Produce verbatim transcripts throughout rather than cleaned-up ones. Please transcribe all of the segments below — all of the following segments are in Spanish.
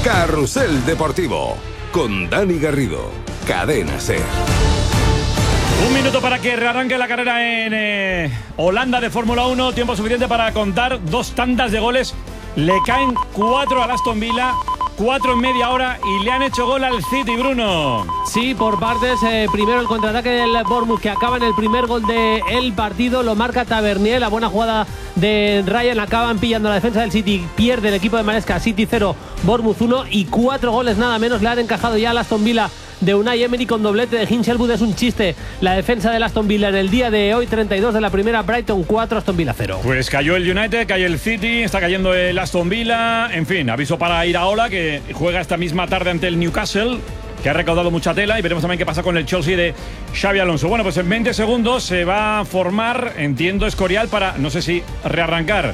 Carrusel Deportivo, con Dani Garrido, Cadena SER. Un minuto para que rearranque la carrera en eh, Holanda de Fórmula uno. Tiempo suficiente para contar dos tandas de goles. Le caen cuatro al Aston Villa, cuatro en media hora y le han hecho gol al City, Bruno. Sí, por partes. Eh, primero el contraataque del Bournemouth, que acaba en el primer gol del partido. Lo marca Tavernier. La buena jugada de Ryan. Acaban pillando la defensa del City. Pierde el equipo de Maresca. City cero, Bournemouth uno. Y cuatro goles nada menos le han encajado ya al Aston Villa de Unai Emery, con doblete de Hinchelwood. Es un chiste la defensa del Aston Villa en el día de hoy. Treinta y dos de la primera. Brighton cuatro, Aston Villa cero. Pues cayó el United, cayó el City, está cayendo el Aston Villa. En fin, aviso para Iraola, que juega esta misma tarde ante el Newcastle, que ha recaudado mucha tela, y veremos también qué pasa con el Chelsea de Xabi Alonso. Bueno, pues en veinte segundos se va a formar, entiendo, Escorial para, no sé si rearrancar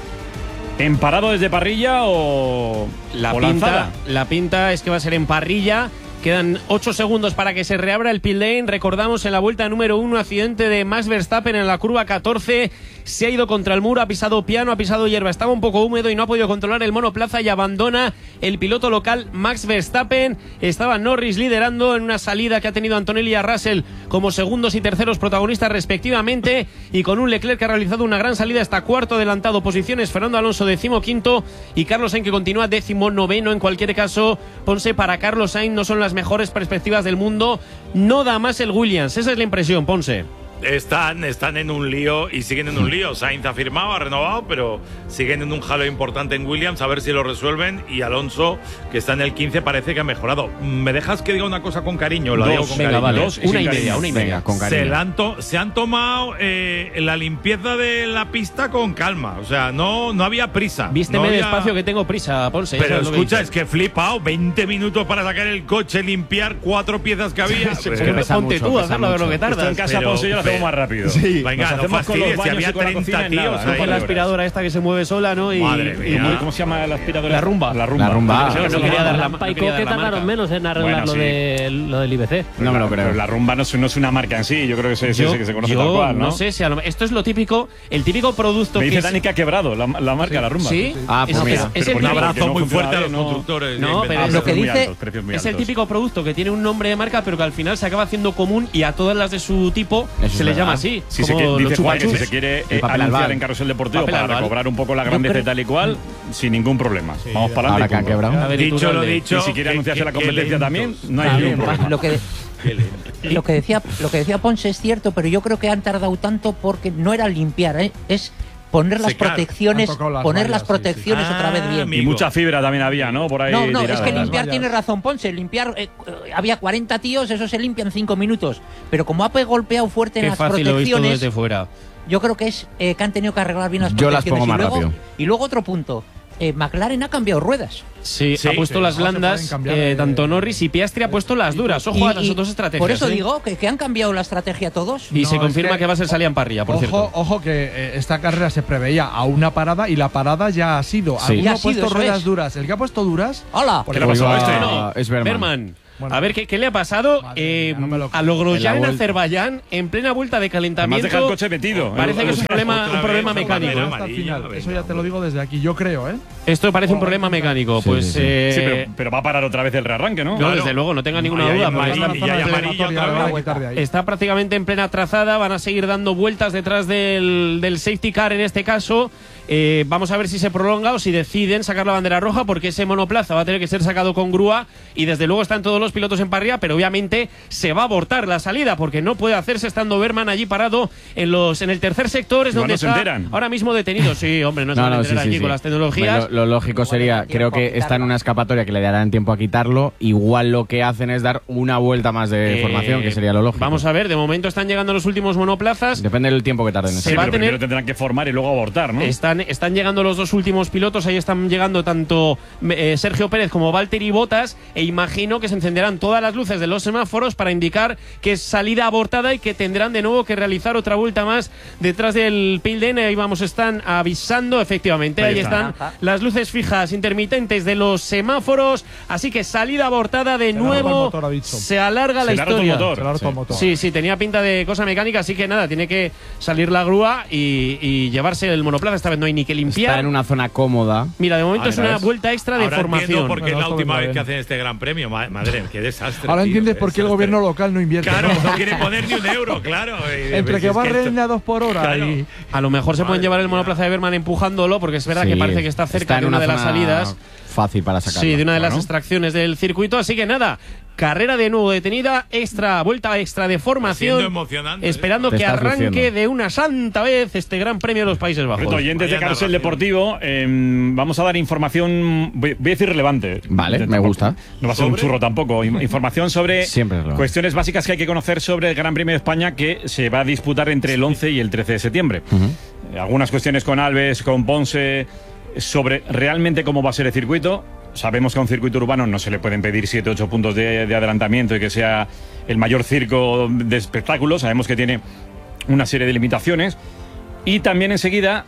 en parado desde parrilla o, la o pinta, lanzada. La pinta es que va a ser en parrilla. Quedan ocho segundos para que se reabra el pit lane. Recordamos, en la vuelta número uno, accidente de Max Verstappen en la curva catorce. Se ha ido contra el muro, ha pisado piano, ha pisado hierba. Estaba un poco húmedo y no ha podido controlar el monoplaza y abandona el piloto local Max Verstappen. Estaba Norris liderando en una salida que ha tenido Antonelli y Russell como segundos y terceros protagonistas respectivamente, y con un Leclerc que ha realizado una gran salida hasta cuarto adelantado. Posiciones: Fernando Alonso décimo quinto y Carlos Sainz, que continúa décimo noveno. En cualquier caso, Ponce, para Carlos Sainz no son las mejores perspectivas del mundo. No da más el Williams, esa es la impresión, Ponce. Están, están en un lío y siguen en un lío. Sainz ha firmado, ha renovado, pero siguen en un jaleo importante en Williams, a ver si lo resuelven. Y Alonso, que está en el quince, parece que ha mejorado. ¿Me dejas que diga una cosa con cariño? La Dos, digo con venga, cariño. vale. Dos, una y media, una y media. Venga, con cariño. Se, la han to- se han tomado eh, la limpieza de la pista con calma. O sea, no, no había prisa. Vísteme no había... despacio, que tengo prisa, Ponce. Pero es escucha, que es que he flipado. veinte minutos para sacar el coche, limpiar cuatro piezas que había. Sí, sí, pues, ponte tú a hacerlo, a ver lo que tardas. Esto en casa, Pero, Ponce, yo lo hacemos pero, más rápido. Sí. Nos Venga, no hacemos con los fastidies, si baños había y con la treinta cocina en nada, tíos ¿no? ahí. con la aspiradora esta que se mueve sola, ¿no? Y, Madre y- mía. ¿Cómo se llama la aspiradora? La rumba. La rumba. La rumba. Sí, No, sí, no sí. quería dar la- Lampa y no quería dar Coque la tardaron marca. menos en arreglar Bueno, lo, sí. de, lo del I B C. No me lo creo. Pero la rumba no es, no es una marca en sí, yo creo que se, se- Yo, que se conoce yo tal cual, ¿no? no sé si a lo, esto es lo típico, el típico producto Me que dice es- Dani que ha quebrado la, la marca, la rumba. ¿Sí? Ah, pues es, mira. es- es Pero el por Un nada, típico- abrazo porque no muy funciona fuerte a los bien, no. constructores. No, de pero inventados. es lo que muy dice- altos, precios muy es el altos. típico producto que tiene un nombre de marca, pero que al final se acaba haciendo común y a todas las de su tipo Eso se es les llama verdad. así. Si se, como quiere, los dice Juan que si chupachups. se quiere El eh, papel anunciar albal. en Carrusel Deportivo Papel para albal. recobrar un poco la grandeza creo- y tal y cual, sin ningún problema. Vamos para Ahora adelante. que han y punto. quebrado. A ver, y tú, Dicho lo Rolde. dicho. Y si quiere qué- anunciarse qué- la qué competencia lentos. también, no hay Está ningún bien, problema. lo que, Qué lento. lo que decía lo que decía Ponce es cierto, pero yo creo que han tardado tanto porque no era limpiar, ¿eh? Es poner las Secar. protecciones, Han tocado las poner vallas, las sí, protecciones sí. otra vez Ah, bien. amigo. Y mucha fibra también había, ¿no? Por ahí No, no, es tirada. que las limpiar vallas. tiene razón Ponce, limpiar eh, eh, había cuarenta tíos, eso se limpia en cinco minutos, pero como ha pe- golpeado fuerte en Qué las fácil lo he visto protecciones, desde fuera. yo creo que es eh, que han tenido que arreglar bien las Yo las protecciones. pongo más y luego, rápido. y luego otro punto, eh, McLaren ha cambiado ruedas. Sí, Sí, ha puesto sí, las no se blandas, pueden cambiar eh, de- tanto Norris y Piastri ha puesto las duras. Ojo Y- a las y otras estrategias. Por eso ¿eh? digo que, que han cambiado la estrategia todos. Y No, se es confirma que- que, va a ser salida en parrilla, por Ojo, cierto. ojo que eh, esta carrera se preveía a una parada y la parada ya ha sido. Sí. Alguno Ya ha ha puesto sido, eso ruedas es. duras. El que ha puesto duras. ¡Hola! Por ¿Qué le ha pasado a este? No, es Berman. Berman. Bueno. A ver, ¿qué, qué le ha pasado Madre eh, mía, no me lo a creo. Logrosán En la en vuelta. Azerbaiyán en plena vuelta de Además calentamiento? deja el coche metido. Parece que es un problema, Otra un problema vez, mecánico. otra ¿eh? vez. Hasta el amarilla, final. venga, Eso ya te lo hombre. digo desde aquí, yo creo, ¿eh? Esto parece un problema mecánico. Sí, Pues sí, sí. eh, Sí, pero, pero va a parar otra vez el rearranque, ¿no? no, Claro. desde luego, no tenga ninguna Ahí hay duda. un porque marilla, está- y hay amarilla Eliminatoria, otra la van a vez. quitar de ahí. Está prácticamente en plena trazada, van a seguir dando vueltas detrás del, del safety car en este caso. Eh, vamos a ver si se prolonga o si deciden sacar la bandera roja, porque ese monoplaza va a tener que ser sacado con grúa y desde luego están todos los pilotos en parrilla, pero obviamente se va a abortar la salida porque no puede hacerse estando Berman allí parado en los en el tercer sector, es Igual donde no se está enteran. ahora mismo detenido. Sí, hombre, no se No, van a no, enterar sí, sí, aquí sí. con las tecnologías. Bueno, lo lógico sería, Igual creo tiempo a que está en quitarlo. una escapatoria que le darán tiempo a quitarlo. Igual lo que hacen es dar una vuelta más de Eh, formación, que sería lo lógico. Vamos a ver, de momento están llegando los últimos monoplazas. Depende del tiempo que tarden. en Se Sí, eso. va a pero tener- primero tendrán que formar y luego abortar, ¿no? Están, están llegando los dos últimos pilotos, ahí están llegando tanto eh, Sergio Pérez como Valtteri Bottas, e imagino que se encenderán todas las luces de los semáforos para indicar que es salida abortada y que tendrán de nuevo que realizar otra vuelta más detrás del pit lane. Ahí vamos, están avisando, efectivamente, ahí, Ahí está. están las luces fijas intermitentes de los semáforos, así que salida abortada de Se le ha roto el nuevo, motor, ha dicho. se alarga la Se le ha roto el historia. motor. Se le ha roto el motor. Sí, sí, tenía pinta de cosa mecánica, así que nada, tiene que salir la grúa y, y llevarse el monoplaza. Esta vez no hay ni que limpiar. Está en una zona cómoda. Mira, de momento Ahora es una es- vuelta extra de Ahora formación. entiendo por qué es Bueno, la esto última me vez bien. que hacen este gran premio. Ma- Madre, qué desastre. Ahora tío, entiendes qué por qué el desastre. gobierno local no invierte. Claro, ¿no? no quiere poner ni un euro, claro. Eh, Entre pues que es va esto- a dos por hora Claro. y. A lo mejor se pueden Madre llevar el mía. monoplaza de Berman empujándolo, porque es verdad Sí, que parece que está cerca en de una de las zona salidas. Fácil para sacarlo. Sí, de una de las Bueno. extracciones del circuito. Así que nada, carrera de nuevo detenida, extra, vuelta extra de Siendo formación. emocionante. Esperando Te que estás arranque luciendo. de una santa vez este Gran Premio de los Países Bajos. Correcto, oyentes de Vaya Carrusel narración. Deportivo, eh, vamos a dar información, voy, voy a decir relevante. Vale, me Tampoco- gusta. No va a ser un ¿Sobre? churro tampoco. In- Información sobre Siempre es relevante. cuestiones básicas que hay que conocer sobre el Gran Premio de España que se va a disputar entre el once y el trece de septiembre. Eh, Algunas cuestiones con Alves, con Ponce, sobre realmente cómo va a ser el circuito. Sabemos que a un circuito urbano no se le pueden pedir siete o ocho puntos de, de adelantamiento y que sea el mayor circo de espectáculos. Sabemos que tiene una serie de limitaciones. Y también enseguida,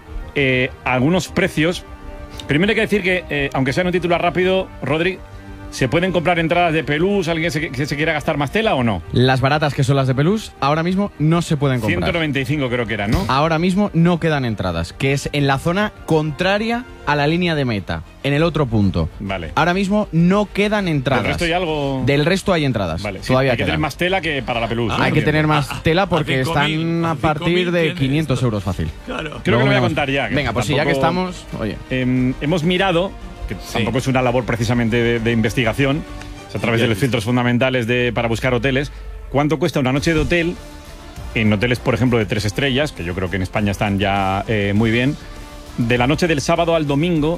eh, algunos precios. Primero hay que decir que, eh, aunque sea en un titular rápido, Rodri, ¿se pueden comprar entradas de Pelús? ¿Alguien se, que se quiera gastar más tela o no? Las baratas, que son las de Pelús, ahora mismo no se pueden comprar. ciento noventa y cinco creo que era, ¿no? Ahora mismo no quedan entradas, que es en la zona contraria a la línea de meta, en el otro punto. Vale. Ahora mismo no quedan entradas. ¿Del resto hay algo? Del resto hay entradas. Vale, sí, Todavía hay que quedan. tener más tela que para la Pelús. ¿no? Hay que Porque- tener más tela porque cinco mil, están a a cinco partir mil de tienes quinientos esto. euros fácil. Claro. Creo que lo Luego voy a miramos. contar ya. que Venga, pues sí, ya que tampoco- estamos. Oye. Eh, hemos mirado, que tampoco es una labor precisamente de, de investigación, es a través de los filtros fundamentales de, para buscar hoteles, cuánto cuesta una noche de hotel en hoteles, por ejemplo, de tres estrellas, que yo creo que en España están ya eh, muy bien, de la noche del sábado al domingo,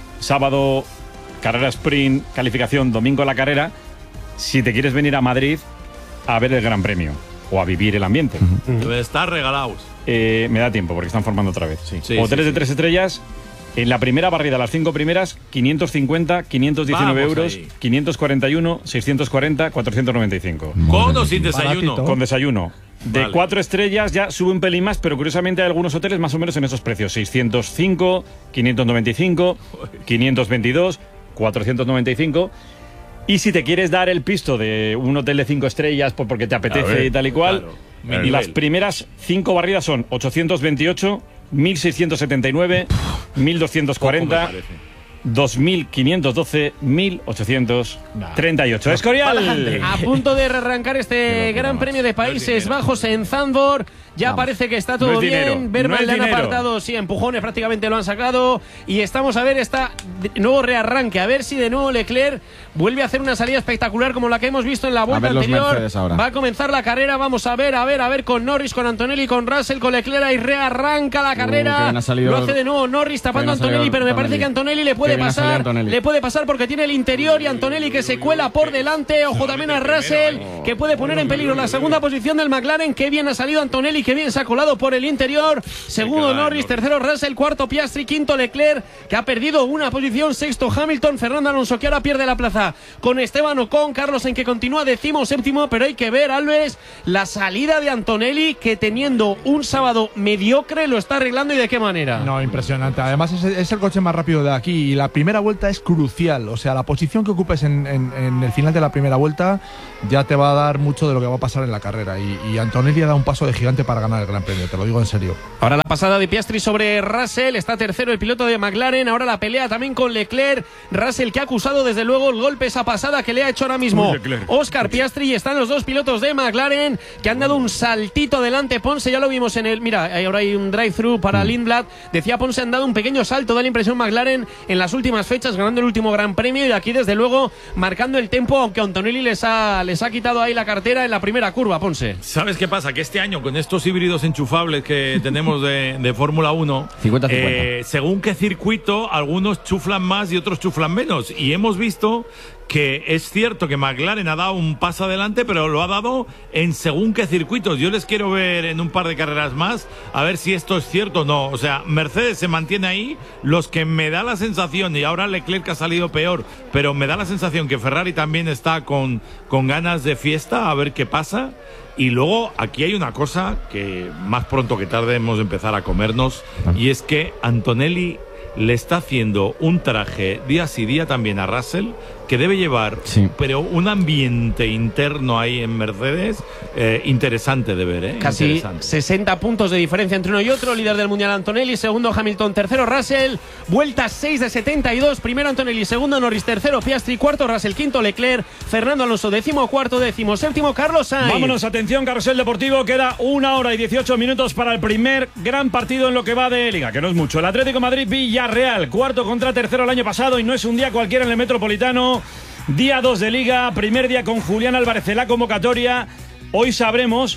sábado carrera sprint, calificación, domingo la carrera, si te quieres venir a Madrid a ver el Gran Premio o a vivir el ambiente. Debe estar regalados. Eh, me da tiempo porque están formando otra vez. Sí, Hoteles sí, de sí. tres estrellas. En la primera barrida, las cinco primeras, quinientos cincuenta, quinientos diecinueve Vamos euros, ahí. quinientos cuarenta y uno, seiscientos cuarenta, cuatrocientos noventa y cinco. Con o sin desayuno. Baratito. Con desayuno. De Vale. cuatro estrellas ya sube un pelín más, pero curiosamente hay algunos hoteles más o menos en esos precios. seiscientos cinco, quinientos noventa y cinco, quinientos veintidós, cuatrocientos noventa y cinco. Y si te quieres dar el pisto de un hotel de cinco estrellas pues porque te apetece A ver, y tal y cual, claro, mi las nivel. primeras cinco barridas son ochocientos veintiocho, mil seiscientos setenta y nueve, mil doscientos cuarenta, Poco me parece. dos mil quinientos doce, mil ochocientos treinta y ocho. Escorial. A punto de arrancar este Qué locura, Gran macho. Premio de No Países es dinero. Bajos en Zandvoort. Ya Vamos. parece que está todo No es dinero, bien. Berman no es le han dinero. apartado, sí, empujones prácticamente lo han sacado. Y estamos a ver esta de- nuevo rearranque. A ver si de nuevo Leclerc vuelve a hacer una salida espectacular como la que hemos visto en la vuelta ver los anterior. Mercedes ahora. Va a comenzar la carrera. Vamos a ver, a ver, a ver con Norris, con Antonelli, con Russell, con Leclerc. Y rearranca la carrera. qué bien ha salido- Lo hace de nuevo Norris tapando a qué bien ha salido Antonelli, pero me parece Antonelli. que Antonelli le puede Qué bien ha salido pasar. Antonelli. Le puede pasar porque tiene el interior y Antonelli que se cuela por delante. Ojo también a Russell, que puede poner en peligro la segunda posición del McLaren. Qué bien ha salido Antonelli, qué bien se ha colado por el interior. Segundo queda Norris, Norris. tercero Russell, cuarto Piastri, quinto Leclerc, que ha perdido una posición, sexto Hamilton, Fernando Alonso, que ahora pierde la plaza con Esteban Ocon, Carlos en que continúa décimo séptimo, pero hay que ver, Alves, la salida de Antonelli, que teniendo un sábado mediocre lo está arreglando y de qué manera. No, impresionante. Además, es, es el coche más rápido de aquí y la primera vuelta es crucial. O sea, la posición que ocupes en, en- en el final de la primera vuelta ya te va a dar mucho de lo que va a pasar en la carrera. Y, y Antonelli ha dado un paso de gigante para ganar el Gran Premio, te lo digo en serio. Ahora la pasada de Piastri sobre Russell, está tercero el piloto de McLaren, ahora la pelea también con Leclerc, Russell que ha acusado desde luego el golpe, esa pasada que le ha hecho ahora mismo Uy, Leclerc. Oscar Piastri, y están los dos pilotos de McLaren que han dado un saltito adelante. Ponce, ya lo vimos en el, mira, ahora hay un drive-thru para Lindblad, decía Ponce, han dado un pequeño salto, da la impresión McLaren en las últimas fechas, ganando el último Gran Premio y aquí desde luego marcando el tempo, aunque Antonelli les ha, les ha quitado ahí la cartera en la primera curva, Ponce. ¿Sabes qué pasa? Que este año, con estos híbridos enchufables que tenemos de, de Fórmula uno, cincuenta cincuenta. eh, según qué circuito, algunos chuflan más y otros chuflan menos. Y hemos visto que es cierto que McLaren ha dado un paso adelante, pero lo ha dado en según qué circuitos. Yo les quiero ver en un par de carreras más, a ver si esto es cierto o no. O sea, Mercedes se mantiene ahí, los que me da la sensación, y ahora Leclerc ha salido peor, pero me da la sensación que Ferrari también está con, con ganas de fiesta, a ver qué pasa. Y luego aquí hay una cosa que más pronto que tarde hemos de empezar a comernos, y es que Antonelli le está haciendo un traje día sí día también a Russell, que debe llevar, Sí. pero un ambiente interno ahí en Mercedes eh, interesante de ver, ¿eh? Casi Interesante. sesenta puntos de diferencia entre uno y otro. Líder del Mundial Antonelli, segundo Hamilton, tercero Russell. Vuelta seis de setenta y dos. Primero Antonelli, segundo Norris, tercero Piastri, cuarto Russell, quinto Leclerc, Fernando Alonso, décimo cuarto, décimo séptimo Carlos Sainz. Vámonos, atención, Carrusel Deportivo. Queda una hora y dieciocho minutos para el primer gran partido en lo que va de Liga, que no es mucho. El Atlético de Madrid Villarreal, cuarto contra tercero el año pasado, y no es un día cualquiera en el Metropolitano. Día dos de Liga, primer día con Julián Álvarez en la convocatoria. Hoy sabremos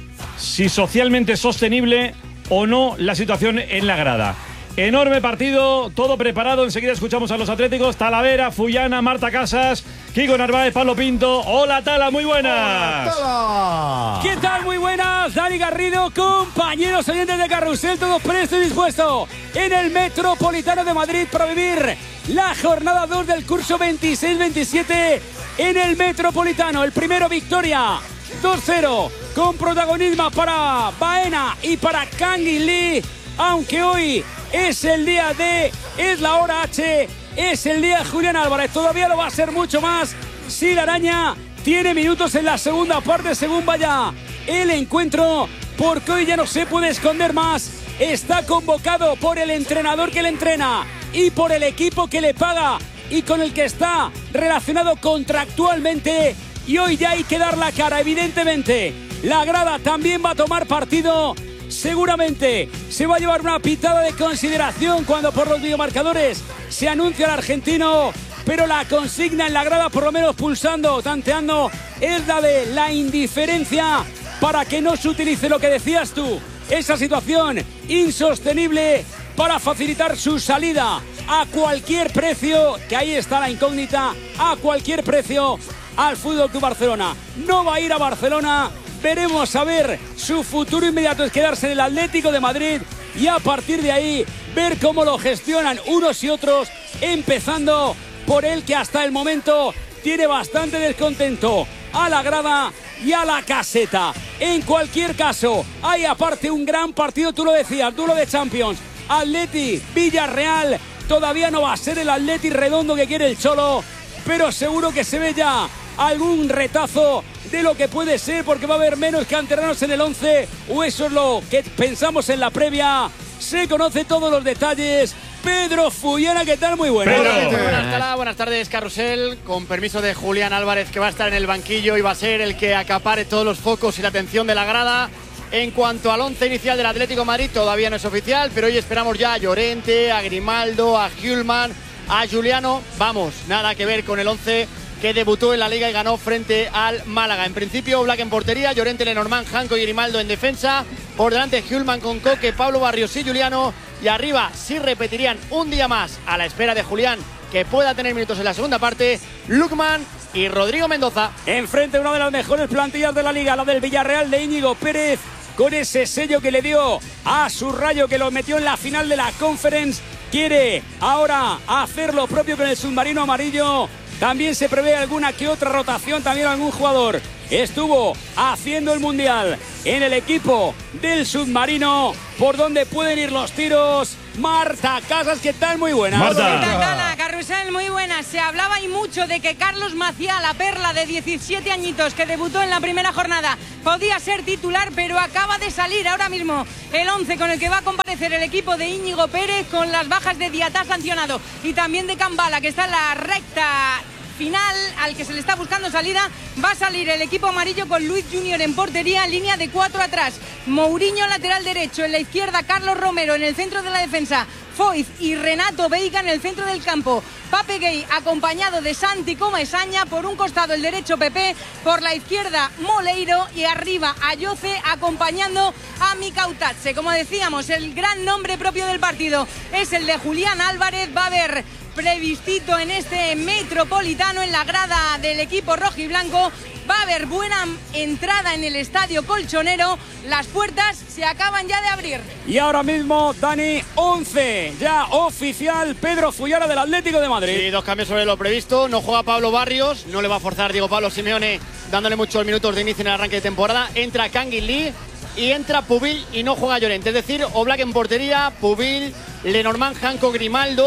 si socialmente sostenible o no la situación en la grada. Enorme partido, todo preparado. Enseguida escuchamos a los atléticos. Talavera, Fullana, Marta Casas, Kiko Narváez, Pablo Pinto. Hola, Tala, muy buenas. Hola, ¿qué tal? Muy buenas, Dani Garrido, compañeros oyentes de Carrusel, todos prestos y dispuestos en el Metropolitano de Madrid para vivir la jornada dos del curso veintiséis veintisiete en el Metropolitano. El primero, victoria dos cero, con protagonismo para Baena y para Kang In Lee, aunque hoy es el día de, es la hora H, es el día de Julián Álvarez. Todavía lo va a ser mucho más si la araña tiene minutos en la segunda parte según vaya el encuentro, porque hoy ya no se puede esconder más. Está convocado por el entrenador que le entrena y por el equipo que le paga y con el que está relacionado contractualmente, y hoy ya hay que dar la cara. Evidentemente la grada también va a tomar partido. Seguramente se va a llevar una pitada de consideración cuando por los videomarcadores se anuncia el argentino, pero la consigna en la grada, por lo menos pulsando, tanteando, es la de la indiferencia para que no se utilice, lo que decías tú, esa situación insostenible para facilitar su salida a cualquier precio, que ahí está la incógnita, a cualquier precio al Fútbol Club Barcelona. No va a ir a Barcelona. Veremos a ver, su futuro inmediato es quedarse en el Atlético de Madrid y a partir de ahí ver cómo lo gestionan unos y otros, empezando por él, que hasta el momento tiene bastante descontento a la grada y a la caseta. En cualquier caso, hay aparte un gran partido, tú lo decías, duelo de Champions, Atleti Villarreal. Todavía no va a ser el Atleti redondo que quiere el Cholo, pero seguro que se ve ya algún retazo de lo que puede ser, porque va a haber menos canteranos en el once, o eso es lo que pensamos en la previa. Se conoce todos los detalles. Pedro Fullana, ¿qué tal? Muy buenas. Buenas, Tala, buenas tardes, Carrusel. Con permiso de Julián Álvarez, que va a estar en el banquillo y va a ser el que acapare todos los focos y la atención de la grada. En cuanto al once inicial del Atlético de Madrid, todavía no es oficial, pero hoy esperamos ya a Llorente, a Grimaldo, a Hjulman, a Juliano. Vamos, nada que ver con el once que debutó en la Liga y ganó frente al Málaga. En principio, Black en portería, Llorente, Lenormand, Janko y Grimaldo en defensa. Por delante, Hjulman con Coque, Pablo Barrios y Juliano. Y arriba, sí repetirían un día más, a la espera de Julián, que pueda tener minutos en la segunda parte, Lukman y Rodrigo Mendoza. Enfrente, una de las mejores plantillas de la Liga, la del Villarreal de Íñigo Pérez, con ese sello que le dio a su Rayo, que lo metió en la final de la Conference. Quiere ahora hacer lo propio con el submarino amarillo. También se prevé alguna que otra rotación, también algún jugador estuvo haciendo el Mundial en el equipo del submarino. ¿Por dónde pueden ir los tiros? Marta Casas, ¿qué tal? Muy buenas. Marta. ¿Qué tal, Tala? Carrusel, muy buenas. Se hablaba y mucho de que Carlos Maciá, la perla de diecisiete añitos que debutó en la primera jornada, podía ser titular, pero acaba de salir ahora mismo el once con el que va a comparecer el equipo de Íñigo Pérez, con las bajas de Diatá sancionado y también de Cambala, que está en la recta final al que se le está buscando salida. Va a salir el equipo amarillo con Luis Junior en portería, en línea de cuatro atrás, Mourinho lateral derecho, en la izquierda Carlos Romero, en el centro de la defensa Foyth y Renato Veiga en el centro del campo. Pape Gay acompañado de Santi Comesaña, por un costado el derecho Pepe, por la izquierda Moleiro y arriba Ayoce acompañando a Mikautatse. Como decíamos, el gran nombre propio del partido es el de Julián Álvarez. Va a haber previstito en este Metropolitano, en la grada del equipo rojiblanco. Va a haber buena entrada en el estadio colchonero. Las puertas se acaban ya de abrir. Y ahora mismo, Dani, once ya oficial. Pedro Fullana del Atlético de Madrid. Sí, dos cambios sobre lo previsto. No juega Pablo Barrios, no le va a forzar Diego Pablo Simeone, dándole muchos minutos de inicio en el arranque de temporada. Entra Kang In Lee y entra Pubil y no juega Llorente. Es decir, Oblak en portería, Pubil, Lenormand, Janko, Grimaldo,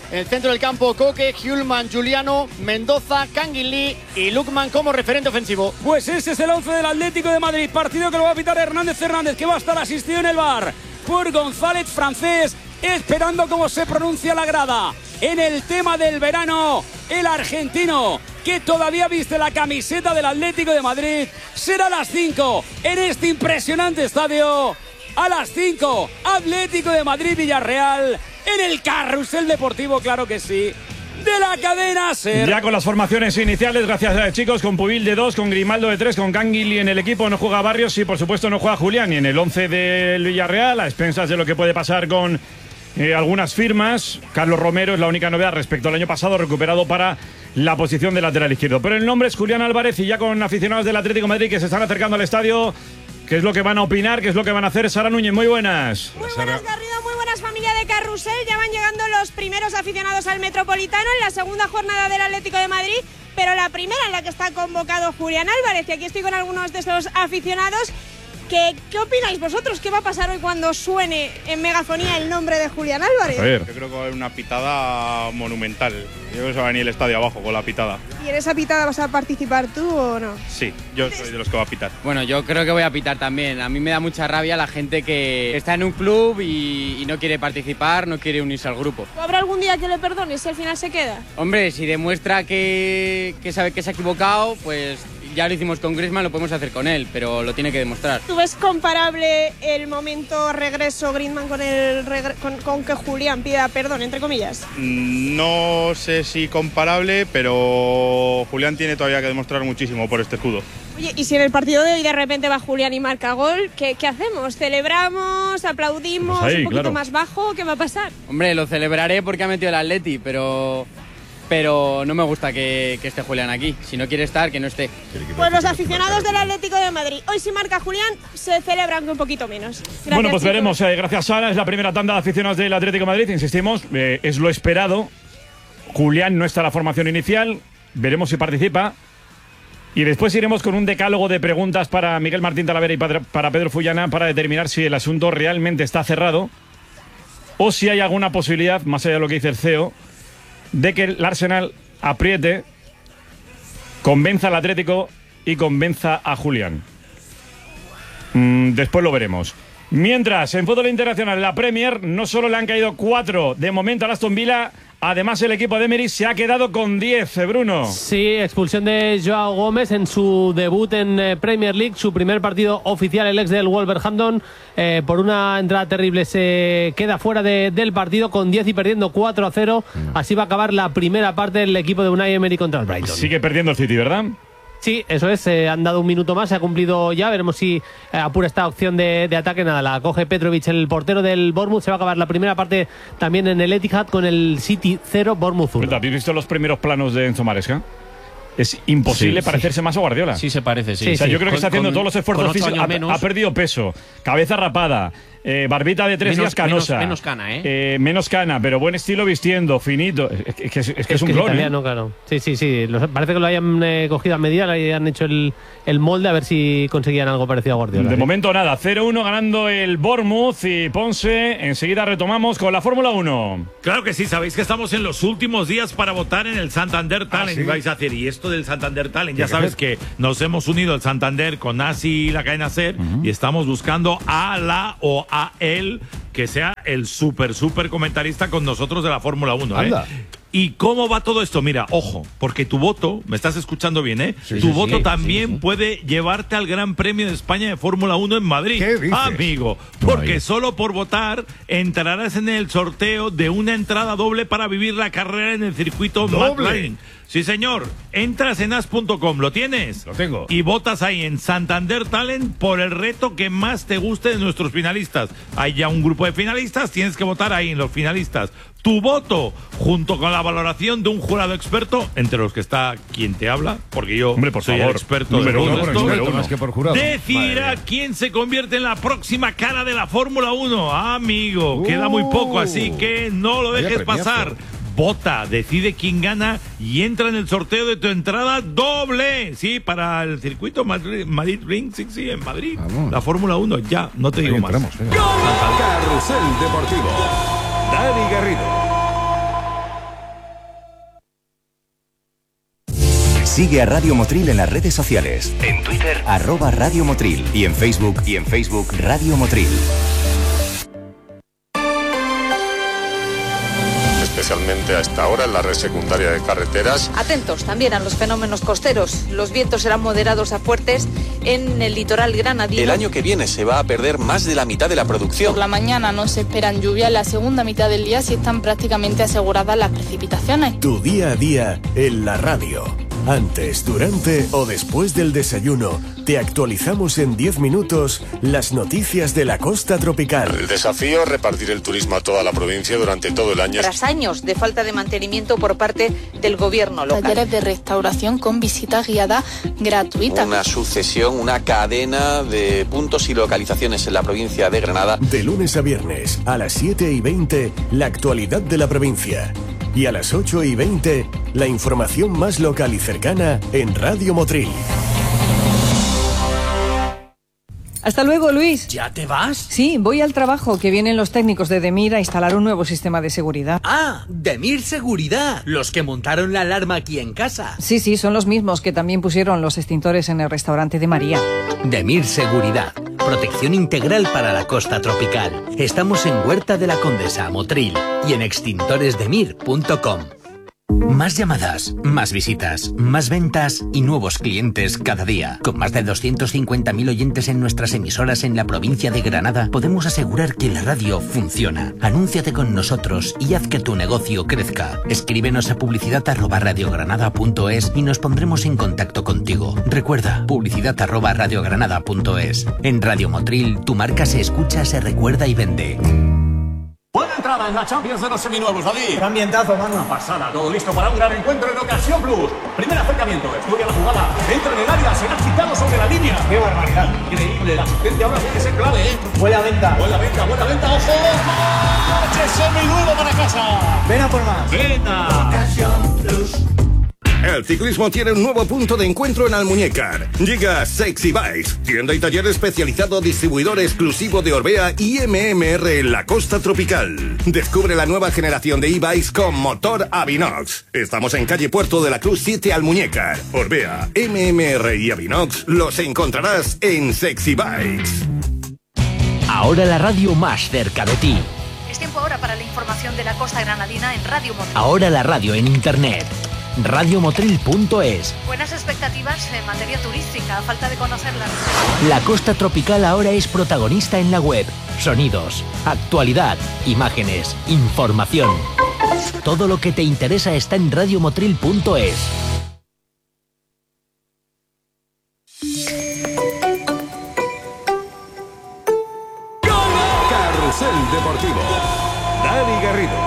En el centro del campo, Coque, Hjulman, Juliano, Mendoza, Kangin Lee y Lukman como referente ofensivo. Pues ese es el once del Atlético de Madrid. Partido que lo va a pitar Hernández Hernández, que va a estar asistido en el bar por González Francés, esperando cómo se pronuncia la grada. En el tema del verano, el argentino, que todavía viste la camiseta del Atlético de Madrid, será a las cinco en este impresionante estadio. A las cinco, Atlético de Madrid-Villarreal, en el Carrusel Deportivo, claro que sí, de la cadena SER. Ya con las formaciones iniciales, gracias a chicos, con Pubil de dos, con Grimaldo de tres, con Canguili en el equipo, no juega Barrios y por supuesto no juega Julián. Y en el once del Villarreal, a expensas de lo que puede pasar con eh, algunas firmas, Carlos Romero es la única novedad respecto al año pasado, recuperado para la posición de lateral izquierdo. Pero el nombre es Julián Álvarez y ya con aficionados del Atlético de Madrid que se están acercando al estadio, ¿qué es lo que van a opinar? ¿Qué es lo que van a hacer? Sara Núñez, muy buenas. Muy buenas, Garrido, muy buenas, familia de Carrusel. Ya van llegando los primeros aficionados al Metropolitano en la segunda jornada del Atlético de Madrid, pero la primera en la que está convocado Julián Álvarez. Y aquí estoy con algunos de esos aficionados. ¿Qué, ¿Qué opináis vosotros? ¿Qué va a pasar hoy cuando suene en megafonía el nombre de Julián Álvarez? A ver. Yo creo que va a haber una pitada monumental. Yo creo que se va a venir el estadio abajo con la pitada. ¿Y en esa pitada vas a participar tú o no? Sí, yo soy de los que va a pitar. Bueno, yo creo que voy a pitar también. A mí me da mucha rabia la gente que está en un club y, y no quiere participar, no quiere unirse al grupo. ¿Habrá algún día que le perdones si al final se queda? Hombre, si demuestra que, que sabe que se ha equivocado, pues ya lo hicimos con Griezmann, lo podemos hacer con él, pero lo tiene que demostrar. ¿Tú ves comparable el momento regreso Griezmann con, el regre con, con que Julián pida perdón, entre comillas? No sé si comparable, pero Julián tiene todavía que demostrar muchísimo por este escudo. Oye, y si en el partido de hoy de repente va Julián y marca gol, ¿qué, qué hacemos? ¿Celebramos? ¿Aplaudimos? Pues ahí, ¿Un poquito claro. más bajo? ¿Qué va a pasar? Hombre, lo celebraré porque ha metido el Atleti, pero... pero no me gusta que, que esté Julián aquí. Si no quiere estar, que no esté. Pues los aficionados del Atlético de Madrid, hoy si marca Julián, se celebran un poquito menos. Gracias, bueno, pues chicos. veremos. Eh, gracias, Sara. Es la primera tanda de aficionados del Atlético de Madrid. Insistimos, eh, es lo esperado. Julián no está en la formación inicial. Veremos si participa. Y después iremos con un decálogo de preguntas para Miguel Martín Talavera y para Pedro Fullana para determinar si el asunto realmente está cerrado o si hay alguna posibilidad, más allá de lo que dice el C E O, de que el Arsenal apriete, convenza al Atlético y convenza a Julián. Mm, después lo veremos. Mientras, en fútbol internacional, la Premier, no solo le han caído cuatro de momento al Aston Villa, además el equipo de Emery se ha quedado con diez, Bruno. Sí, expulsión de Joao Gómez en su debut en eh, Premier League, su primer partido oficial, el ex del Wolverhampton, eh, por una entrada terrible se queda fuera de, del partido con diez y perdiendo cuatro a cero. Así va a acabar la primera parte del equipo de Unai Emery contra el Brighton. Sigue perdiendo el City, ¿verdad? Sí, eso es, eh, han dado un minuto más, se ha cumplido ya, veremos si eh, apura esta opción de, de ataque. Nada, la coge Petrovic, el portero del Bournemouth. Se va a acabar la primera parte también en el Etihad con el City cero, Bournemouth uno. ¿Habéis visto los primeros planos de Enzo Maresca? Es imposible Sí, parecerse sí. más a Guardiola. Sí, se parece, sí. o sea, Sí, yo creo que con- está haciendo con- todos los esfuerzos con ocho físicos. años Ha, menos. ha perdido peso, cabeza rapada, eh, barbita de tres Menos- días canosa. menos- menos cana, ¿eh? Eh, menos cana, pero buen estilo vistiendo, finito. Es, que- es que es, es que es un que clon, ¿eh? italiano, claro. Sí, sí, sí. Los- parece que lo hayan eh, cogido a medida, le hayan hecho el, el molde a ver si conseguían algo parecido a Guardiola. De ¿sí? momento nada, cero uno ganando el Bournemouth y Ponce. Enseguida retomamos con la Fórmula uno. Claro que sí, sabéis que estamos en los últimos días para votar en el Santander Talent. ¿sí? Y vais a hacer, y esto del Santander Talent, ¿Qué ya hay que sabes hacer? que nos hemos unido al Santander con Asi y la cadena SER y estamos buscando a la o a él que sea el súper, súper comentarista con nosotros de la Fórmula uno. ¿eh? Anda. ¿Y cómo va todo esto? Mira, ojo, porque tu voto, me estás escuchando bien, ¿eh? Sí, tu sí, voto sí, también sí, sí. puede llevarte al Gran Premio de España de Fórmula uno en Madrid. ¿Qué dices? Amigo, porque solo por votar entrarás en el sorteo de una entrada doble para vivir la carrera en el circuito ¿Doble? McLaren. Sí, señor. Entras en as punto com, ¿lo tienes? Lo tengo. Y votas ahí en Santander Talent por el reto que más te guste de nuestros finalistas. Hay ya un grupo de finalistas, tienes que votar ahí en los finalistas. Tu voto, junto con la valoración de un jurado experto, entre los que está quien te habla, porque yo Hombre, por soy el favor. experto Número de todo uno, esto. número uno. Más que por jurado. Decidirá Madre mía. quién se convierte en la próxima cara de la Fórmula uno. Amigo, queda muy poco, así que no lo Vaya dejes premiazo. pasar. Vota, decide quién gana y entra en el sorteo de tu entrada doble. Sí, para el circuito Madrid, Madrid Ring, sí, sí, en Madrid. Vamos. La Fórmula uno, ya, no te digo Ahí más. entramos, venga. Carrusel Deportivo. Dani Garrido. Sigue a Radio Motril en las redes sociales. En Twitter, arroba Radio Motril. Y en Facebook, y en Facebook, Radio Motril. Especialmente a esta hora en la red secundaria de carreteras. Atentos también a los fenómenos costeros. Los vientos serán moderados a fuertes en el litoral granadino. El año que viene se va a perder más de la mitad de la producción. Por la mañana no se esperan lluvias, la segunda mitad del día sí están prácticamente aseguradas las precipitaciones. Tu día a día en la radio. Antes, durante o después del desayuno, te actualizamos en diez minutos las noticias de la costa tropical. El desafío es repartir el turismo a toda la provincia durante todo el año. Tras años de falta de mantenimiento por parte del gobierno local. Talleres de restauración con visita guiada gratuita. Una sucesión, una cadena de puntos y localizaciones en la provincia de Granada. De lunes a viernes, a las siete y veinte, la actualidad de la provincia. Y a las ocho y veinte, la información más local y cercana en Radio Motril. Hasta luego, Luis. ¿Ya te vas? Sí, voy al trabajo, que vienen los técnicos de Demir a instalar un nuevo sistema de seguridad. Ah, Demir Seguridad, los que montaron la alarma aquí en casa. Sí, sí, son los mismos que también pusieron los extintores en el restaurante de María. Demir Seguridad, protección integral para la costa tropical. Estamos en Huerta de la Condesa, Motril, y en extintores demir punto com. Más llamadas, más visitas, más ventas y nuevos clientes cada día. Con más de doscientos cincuenta mil oyentes en nuestras emisoras en la provincia de Granada, podemos asegurar que la radio funciona. Anúnciate con nosotros y haz que tu negocio crezca. Escríbenos a publicidad arroba radiogranada punto es y nos pondremos en contacto contigo. Recuerda, publicidad arroba radiogranada punto es. En Radio Motril, tu marca se escucha, se recuerda y vende. Buena entrada en la Champions de los seminuevos, David. Ambientazo, mano. Una pasada, todo listo para un gran encuentro en Ocasión Plus. Primer acercamiento, estudia la jugada, entra en el área, será quitado sobre la línea. ¡Qué barbaridad! Increíble, la asistente ahora tiene que ser clave, ¿eh? Buena venta. Buena venta, buena venta, ojo. ¡Coche seminuevo para casa! Ven a por más. Venga. Ocasión Plus. El ciclismo tiene un nuevo punto de encuentro en Almuñécar. Llega Sexy Bikes, tienda y taller especializado, distribuidor exclusivo de Orbea y M M R en la costa tropical. Descubre la nueva generación de e-bikes con motor Avinox. Estamos en calle Puerto de la Cruz siete Almuñécar. Orbea, M M R y Avinox los encontrarás en Sexy Bikes. Ahora la radio más cerca de ti. Es tiempo ahora para la información de la costa granadina en Radio Motril. Ahora la radio en internet. radio motril punto es. Buenas expectativas en materia turística, a falta de conocerlas. La costa tropical ahora es protagonista en la web. Sonidos, actualidad, imágenes, información. Todo lo que te interesa está en radio motril punto es. Carrusel Deportivo. Dani Garrido.